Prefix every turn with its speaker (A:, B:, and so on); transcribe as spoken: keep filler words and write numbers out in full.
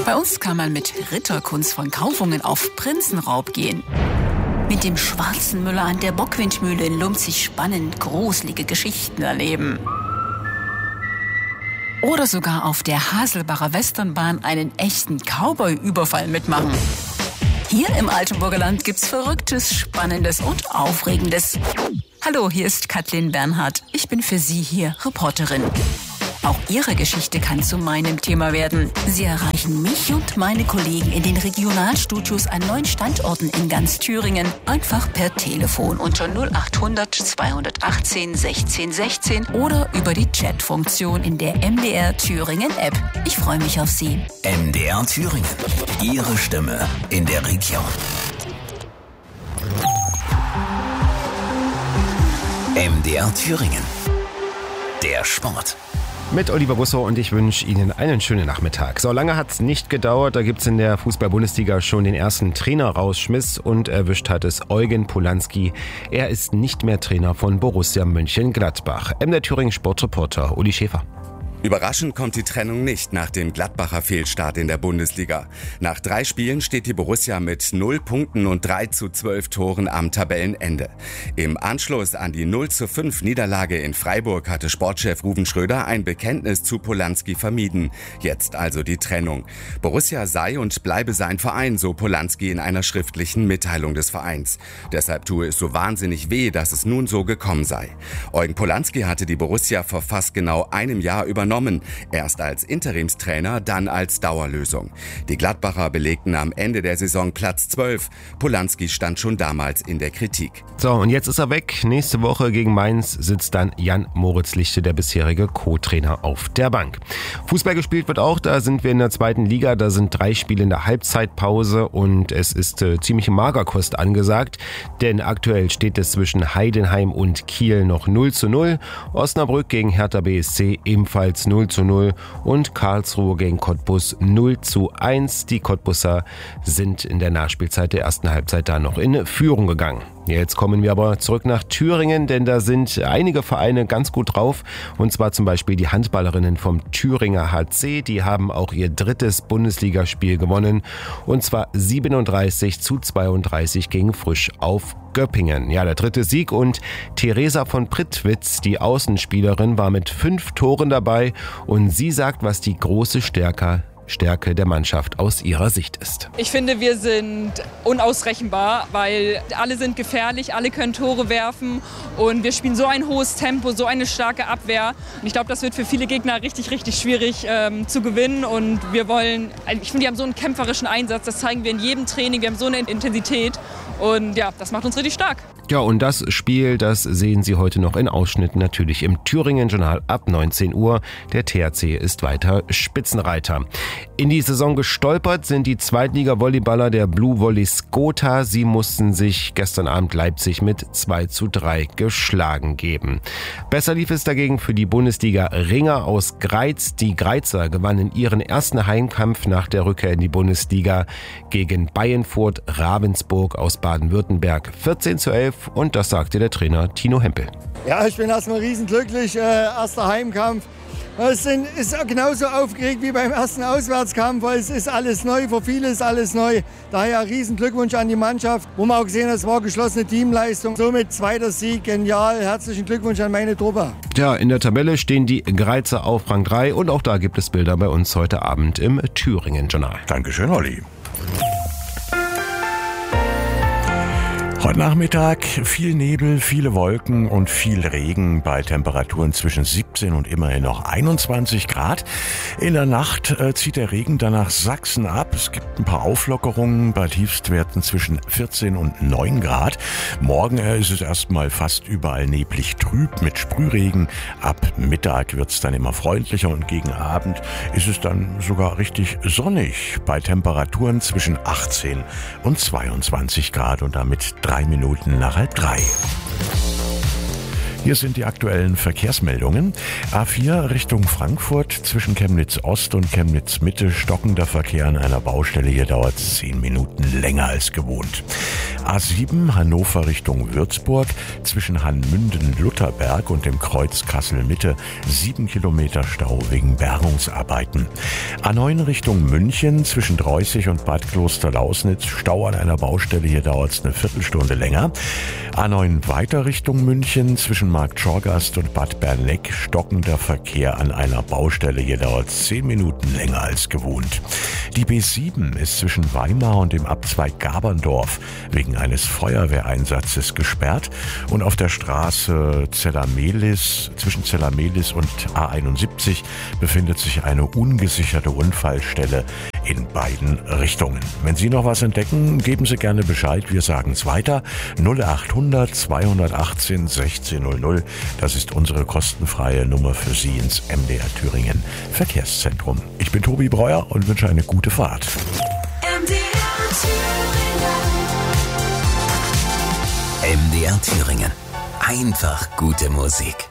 A: Bei uns kann man mit Ritterkunst von Kaufungen auf Prinzenraub gehen. Mit dem schwarzen Müller an der Bockwindmühle in Lumpzig spannend gruselige Geschichten erleben. Oder sogar auf der Haselbacher Westernbahn einen echten Cowboy-Überfall mitmachen. Hier im Altenburger Land gibt's Verrücktes, Spannendes und Aufregendes. Hallo, hier ist Kathleen Bernhardt. Ich bin für Sie hier Reporterin. Auch Ihre Geschichte kann zu meinem Thema werden. Sie erreichen mich und meine Kollegen in den Regionalstudios an neun Standorten in ganz Thüringen. Einfach per Telefon unter null acht hundert zweihundertachtzehn sechzehn sechzehn oder über die Chatfunktion in der M D R Thüringen App. Ich freue mich auf Sie.
B: M D R Thüringen. Ihre Stimme in der Region. M D R Thüringen. Der Sport.
C: Mit Oliver Busso und ich wünsche Ihnen einen schönen Nachmittag. So lange hat es nicht gedauert, da gibt es in der Fußball-Bundesliga schon den ersten Trainer-Rausschmiss und erwischt hat es Eugen Polanski. Er ist nicht mehr Trainer von Borussia Mönchengladbach. M D R Thüringen Sportreporter Uli Schäfer.
D: Überraschend kommt die Trennung nicht nach dem Gladbacher Fehlstart in der Bundesliga. Nach drei Spielen steht die Borussia mit null Punkten und drei zu zwölf Toren am Tabellenende. Im Anschluss an die null zu fünf Niederlage in Freiburg hatte Sportchef Ruven Schröder ein Bekenntnis zu Polanski vermieden. Jetzt also die Trennung. Borussia sei und bleibe sein Verein, so Polanski in einer schriftlichen Mitteilung des Vereins. Deshalb tue es so wahnsinnig weh, dass es nun so gekommen sei. Eugen Polanski hatte die Borussia vor fast genau einem Jahr übernommen. Erst als Interimstrainer, dann als Dauerlösung. Die Gladbacher belegten am Ende der Saison Platz zwölf. Polanski stand schon damals in der Kritik.
C: So, und jetzt ist er weg. Nächste Woche gegen Mainz sitzt dann Jan Moritz Lichte, der bisherige Co-Trainer, auf der Bank. Fußball gespielt wird auch, da sind wir in der zweiten Liga. Da sind drei Spiele in der Halbzeitpause und es ist äh, ziemliche Magerkost angesagt. Denn aktuell steht es zwischen Heidenheim und Kiel noch null zu null. Osnabrück gegen Hertha B S C ebenfalls null zu null und Karlsruhe gegen Cottbus null zu eins. Die Cottbusser sind in der Nachspielzeit der ersten Halbzeit da noch in Führung gegangen. Jetzt kommen wir aber zurück nach Thüringen, denn da sind einige Vereine ganz gut drauf. Und zwar zum Beispiel die Handballerinnen vom Thüringer H C. Die haben auch ihr drittes Bundesligaspiel gewonnen. Und zwar siebenunddreißig zu zweiunddreißig gegen Frisch auf Göppingen. Ja, der dritte Sieg und Theresa von Prittwitz, die Außenspielerin, war mit fünf Toren dabei. Und sie sagt, was die große Stärke Stärke der Mannschaft aus ihrer Sicht ist.
E: Ich finde, wir sind unausrechenbar, weil alle sind gefährlich, alle können Tore werfen und wir spielen so ein hohes Tempo, so eine starke Abwehr. Und ich glaube, das wird für viele Gegner richtig, richtig schwierig ähm, zu gewinnen und wir wollen, ich finde, wir haben so einen kämpferischen Einsatz, das zeigen wir in jedem Training, wir haben so eine Intensität und ja, das macht uns richtig stark.
C: Ja, und das Spiel, das sehen Sie heute noch in Ausschnitten natürlich im Thüringen-Journal ab neunzehn Uhr. Der T H C ist weiter Spitzenreiter. In die Saison gestolpert sind die Zweitliga-Volleyballer der Blue Volleys Gotha. Sie mussten sich gestern Abend Leipzig mit zwei zu drei geschlagen geben. Besser lief es dagegen für die Bundesliga-Ringer aus Greiz. Die Greizer gewannen ihren ersten Heimkampf nach der Rückkehr in die Bundesliga gegen Bayernfurt Ravensburg aus Baden-Württemberg vierzehn zu elf. Und das sagte der Trainer Tino Hempel.
F: Ja, ich bin erstmal riesenglücklich. Äh, erster Heimkampf. Es sind, ist genauso aufgeregt wie beim ersten Auswärtskampf, weil es ist alles neu, für viele ist alles neu. Daher riesen Glückwunsch an die Mannschaft, wo man auch gesehen hat, es war geschlossene Teamleistung. Somit zweiter Sieg, genial. Herzlichen Glückwunsch an meine Truppe.
C: Ja, in der Tabelle stehen die Greizer auf Rang drei und auch da gibt es Bilder bei uns heute Abend im Thüringen-Journal.
G: Dankeschön, Olli. Heute Nachmittag viel Nebel, viele Wolken und viel Regen bei Temperaturen zwischen siebzehn und immerhin noch einundzwanzig Grad. In der Nacht äh, zieht der Regen dann nach Sachsen ab. Es gibt ein paar Auflockerungen bei Tiefstwerten zwischen vierzehn und neun Grad. Morgen äh, ist es erstmal fast überall neblig trüb mit Sprühregen. Ab Mittag wird es dann immer freundlicher und gegen Abend ist es dann sogar richtig sonnig bei Temperaturen zwischen achtzehn und zweiundzwanzig Grad und damit drei Minuten nach halb drei. Hier sind die aktuellen Verkehrsmeldungen. A vier Richtung Frankfurt zwischen Chemnitz Ost und Chemnitz Mitte stockender Verkehr an einer Baustelle. Hier dauert es zehn Minuten länger als gewohnt. A sieben Hannover Richtung Würzburg zwischen Hanmünden-Lutherberg und dem Kreuz Kassel-Mitte sieben Kilometer Stau wegen Bergungsarbeiten. A neun Richtung München zwischen Dreußig und Bad Klosterlausnitz Stau an einer Baustelle, hier dauert es eine Viertelstunde länger. A neun weiter Richtung München zwischen Markt Schorgast und Bad Berneck stockender Verkehr an einer Baustelle, hier dauert es zehn Minuten länger als gewohnt. Die B sieben ist zwischen Weimar und dem Abzweig Gaberndorf wegen eines Feuerwehreinsatzes gesperrt und auf der Straße Zellamelis, zwischen Zellamelis und A einundsiebzig befindet sich eine ungesicherte Unfallstelle in beiden Richtungen. Wenn Sie noch was entdecken, geben Sie gerne Bescheid, wir sagen es weiter. null achthundert zweihundertachtzehn sechzehnhundert, das ist unsere kostenfreie Nummer für Sie ins M D R Thüringen Verkehrszentrum. Ich bin Tobi Breuer und wünsche eine gute Fahrt.
B: M D R Thüringen. M D R Thüringen. Einfach gute Musik.